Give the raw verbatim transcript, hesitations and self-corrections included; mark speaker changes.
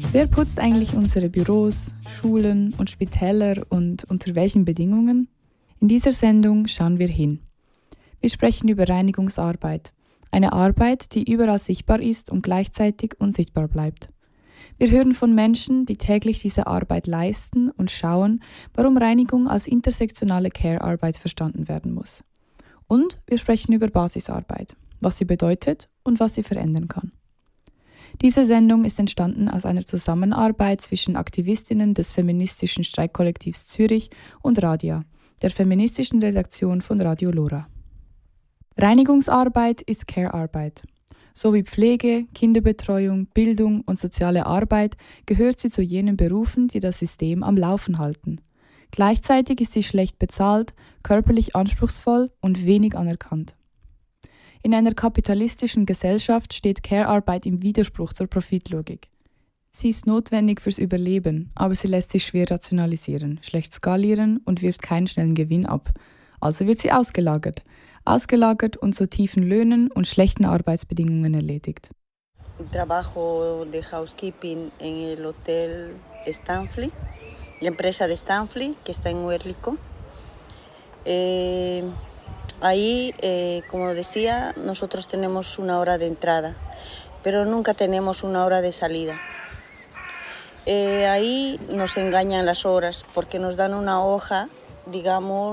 Speaker 1: Wer putzt eigentlich unsere Büros, Schulen und Spitäler und unter welchen Bedingungen? In dieser Sendung schauen wir hin. Wir sprechen über Reinigungsarbeit. Eine Arbeit, die überall sichtbar ist und gleichzeitig unsichtbar bleibt. Wir hören von Menschen, die täglich diese Arbeit leisten und schauen, warum Reinigung als intersektionale Care-Arbeit verstanden werden muss. Und wir sprechen über Basisarbeit, was sie bedeutet und was sie verändern kann. Diese Sendung ist entstanden aus einer Zusammenarbeit zwischen Aktivistinnen des feministischen Streikkollektivs Zürich und Radia, der feministischen Redaktion von Radio Lora. Reinigungsarbeit ist Care-Arbeit. So wie Pflege, Kinderbetreuung, Bildung und soziale Arbeit gehört sie zu jenen Berufen, die das System am Laufen halten. Gleichzeitig ist sie schlecht bezahlt, körperlich anspruchsvoll und wenig anerkannt. In einer kapitalistischen Gesellschaft steht Care-Arbeit im Widerspruch zur Profitlogik. Sie ist notwendig fürs Überleben, aber sie lässt sich schwer rationalisieren, schlecht skalieren und wirft keinen schnellen Gewinn ab. Also wird sie ausgelagert. Ausgelagert und zu tiefen Löhnen und schlechten Arbeitsbedingungen erledigt.
Speaker 2: Trabajo de housekeeping en el Hotel Stanfly, la empresa de Stanfly, que está en Huérlico. Eh, ahí, eh, como decía, nosotros tenemos una hora de entrada, pero nunca tenemos una hora de salida. Eh, ahí nos engañan las horas porque nos dan una hoja, digamos,